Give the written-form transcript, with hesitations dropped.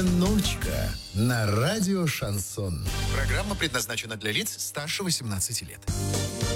«Одиночка» на радио «Шансон». Программа предназначена для лиц старше 18 лет.